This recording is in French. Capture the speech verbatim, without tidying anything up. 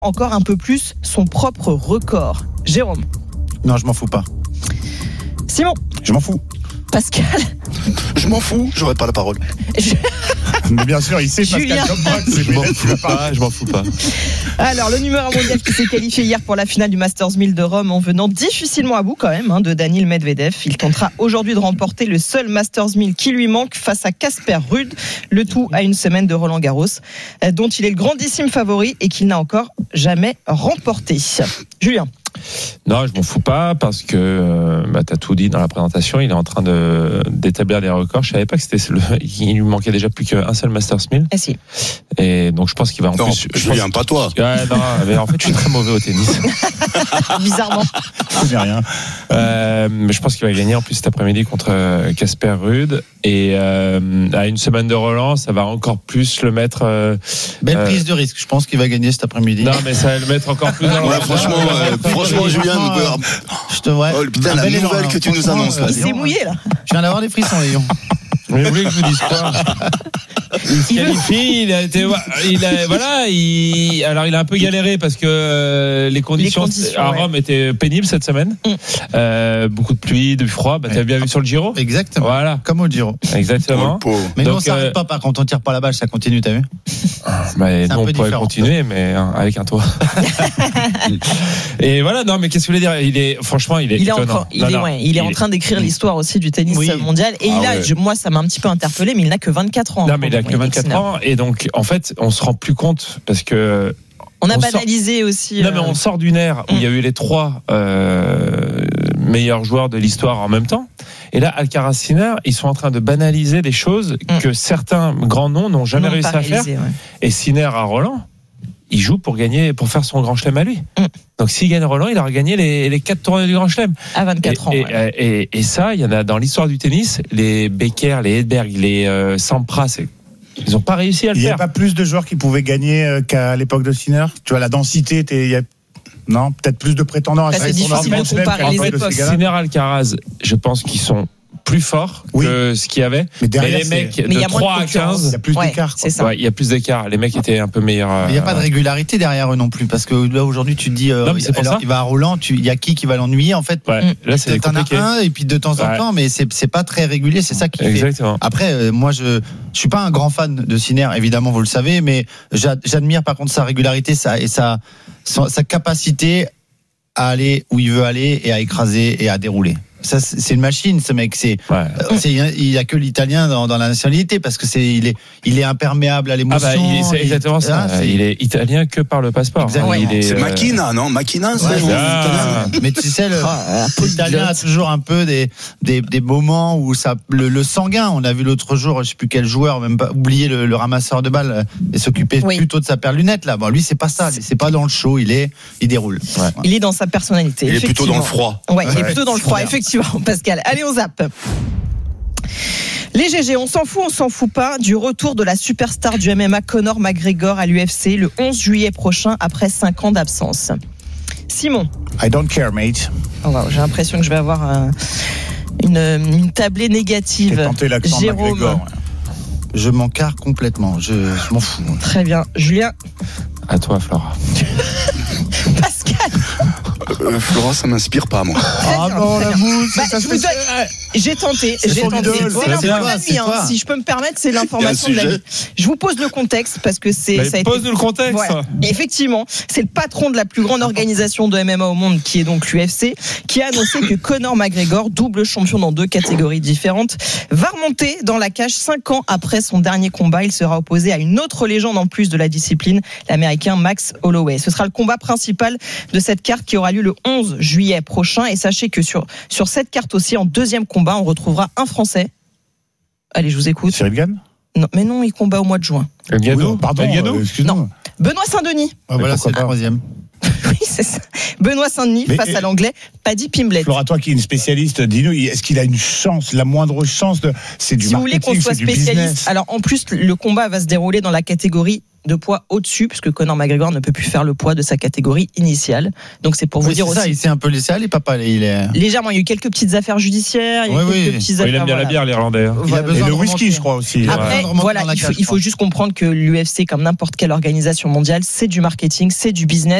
encore un peu plus son propre record. Jérôme. Non, je m'en fous pas. Simon. Je m'en fous. Pascal. Je m'en fous, j'aurais pas la parole. Je... Mais bien sûr, il sait Julien. Pascal comme moi. Je m'en fous pas, je m'en fous pas. Alors, le numéro un mondial qui s'est qualifié hier pour la finale du Masters mille de Rome en venant difficilement à bout quand même hein, de Daniil Medvedev. Il tentera aujourd'hui de remporter le seul Masters mille qui lui manque face à Casper Ruud. Le tout à une semaine de Roland Garros, dont il est le grandissime favori et qu'il n'a encore jamais remporté. Julien. Non, je m'en fous pas parce que euh, bah, t'as tout dit dans la présentation. Il est en train de d'établir des records. Je savais pas que c'était le, il lui manquait déjà plus qu'un seul Masters mille. Ah si. Et donc je pense qu'il va en non, plus. Je viens pas toi. Ouais, non, mais en fait je suis très mauvais au tennis. Bizarrement. Je connais rien. Euh, mais je pense qu'il va gagner en plus cet après-midi contre Casper Ruud. Et euh, à une semaine de Roland, ça va encore plus le mettre. Euh, Belle euh, prise de risque. Je pense qu'il va gagner cet après-midi. Non, mais ça va le mettre encore plus. Dans Ouais, le franchement, euh, franchement, Julien, nous... je te vois. Oh, putain, la élan, nouvelle là. que tu nous annonces là. Il s'est mouillé là. Je viens d'avoir des frissons, Léon. Mais vous voulez que je vous dise quoi? Il se qualifie, il a été, il a, voilà, il, alors il a un peu galéré parce que euh, les conditions, les conditions à ouais. Rome étaient pénibles cette semaine. Mm. Euh, beaucoup de pluie, de froid. Bah, t'as bien vu sur le Giro. Exactement. Voilà. Comme au Giro. Exactement. Oh, mais donc, non, ça euh, n'arrête pas. Par contre, on tire pas la balle, ça continue. T'as vu? Bah, nous, on pourrait différent. continuer, mais hein, avec un toit. Et voilà, non, mais qu'est-ce que vous voulez dire? Il est, franchement, il est. Il est, étonnant. encore, il non, est, non, ouais, il est en train d'écrire il... l'histoire aussi du tennis oui. mondial. Et ah il a, ouais. je, moi, ça m'a un petit peu interpellé, mais il n'a que vingt-quatre ans. Non, mais il a que vingt-quatre ans. Et donc, en fait, on se rend plus compte parce que. On a on banalisé sort... aussi. Non, euh... mais on sort d'une ère où il y a eu les trois euh, meilleurs joueurs de l'histoire en même temps. Et là, Alcaraz, Sinner, ils sont en train de banaliser des choses mm. que certains grands noms n'ont jamais non, réussi à faire. Ouais. Et Sinner à Roland, il joue pour gagner, pour faire son grand chelem à lui. Mm. Donc s'il gagne Roland, il aura gagné les, les quatre tournois du grand chelem. À vingt-quatre ans. Et, ouais. et, et, et ça, il y en a dans l'histoire du tennis, les Becker, les Edberg, les euh, Sampras, ils n'ont pas réussi à le il faire. Il n'y a pas plus de joueurs qui pouvaient gagner euh, qu'à l'époque de Sinner. Tu vois, la densité était. Y a... Non, peut-être plus de prétendants à ça. C'est difficile de comparer les époques. Sinner, Alcaraz, je pense qu'ils sont plus fort oui. que ce qu'il y avait. Mais, derrière, mais les mecs c'est... de mais trois à quinze, il y a plus ouais, d'écart. C'est ça. Ouais, il y a plus d'écart. Les mecs étaient un peu meilleurs. Euh... Il n'y a pas de régularité derrière eux non plus, parce que là aujourd'hui tu te dis, euh, non, c'est alors, il va à Roland, il y a qui qui va l'ennuyer en fait. Ouais, là c'est compliqué. T'en as un et puis de temps en ouais. temps, mais c'est c'est pas très régulier, c'est ça qui Exactement. fait. Après, euh, moi je je suis pas un grand fan de Sinner, évidemment vous le savez, mais j'admire par contre sa régularité, sa et sa sa, sa capacité à aller où il veut aller et à écraser et à dérouler. Ça, c'est une machine, ce mec. C'est, ouais. c'est il y a que l'italien dans, dans la nationalité parce que c'est, il est, il est imperméable à l'émotion. Ah bah, il, c'est exactement il, ça. C'est... Il est italien que par le passeport. Exactement. Il est, c'est euh... Makina, non? Makina, c'est ouais, ah. Mais tu sais, le, ah, l'italien a toujours un peu des, des, des moments où ça, le, le sanguin. On a vu l'autre jour, je sais plus quel joueur, même pas oublier le, le ramasseur de balles et s'occuper oui. plutôt de sa paire lunette là. Bon, lui, c'est pas ça. C'est pas dans le show. Il est, il déroule. Ouais. Il est dans sa personnalité. Il est plutôt dans le froid. Ouais, il est plutôt dans le froid, effectivement, Pascal. Allez, on zappe. Les G G, on s'en fout, on s'en fout pas du retour de la superstar du M M A Conor McGregor à l'U F C le onze juillet prochain après cinq ans d'absence. Simon. I don't care, mate. Oh wow, j'ai l'impression que je vais avoir un, une, une tablée négative. J'ai tenté l'accent Jérôme. McGregor. Je m'en carre complètement. Je, je m'en fous. Très bien. Julien. À toi, Flora. Pascal. Euh, Flora, ça m'inspire pas, moi. Ah non, la mousse, bah, je vous donne... J'ai tenté, c'est j'ai tenté. Idole, c'est l'info de la nuit, hein. Si je peux me permettre, c'est l'information de la nuit. Je vous pose le contexte parce que c'est. Mais ça a pose-nous été... le contexte. Ouais. Effectivement, c'est le patron de la plus grande organisation de M M A au monde, qui est donc l'U F C, qui a annoncé que Conor McGregor, double champion dans deux catégories différentes, va remonter dans la cage cinq ans après son dernier combat. Il sera opposé à une autre légende en plus de la discipline, l'Américain Max Holloway. Ce sera le combat principal de cette carte qui aura lieu le onze juillet prochain. Et sachez que sur sur cette carte aussi, en deuxième combat, on retrouvera un Français. Allez, je vous écoute. Cyril Gane ? Non, mais non, il combat au mois de juin. El Gano, oui, pardon. El Gano, excuse-moi. Non. Benoît Saint-Denis. Ah, voilà, c'est le troisième. Oui, c'est ça. Benoît Saint-Denis mais, face à l'anglais Paddy Pimblett. Flora, toi qui es une spécialiste, dis-nous, est-ce qu'il a une chance, la moindre chance de. C'est du si marketing, vous voulez qu'on soit spécialiste, alors en plus, le combat va se dérouler dans la catégorie de poids au-dessus, puisque Conor McGregor ne peut plus faire le poids de sa catégorie initiale. Donc c'est pour vous oui, dire aussi. Ça, il s'est un peu laissé aller, papa. Il est... Légèrement, il y a eu quelques petites affaires judiciaires. Il, y a oui, quelques oui. petites Il affaires, aime bien voilà. la bière, l'Irlandais. Il a Voilà. besoin Et le de whisky, remonter. je crois aussi. Après, Ouais. voilà, il faut, il faut juste comprendre que l'U F C, comme n'importe quelle organisation mondiale, c'est du marketing, c'est du business.